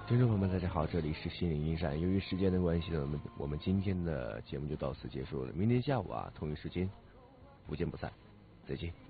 听众朋友们，大家好，这里是心灵驿站。由于时间的关系呢，我们今天的节目就到此结束了。明天下午同一时间不见不散，再见。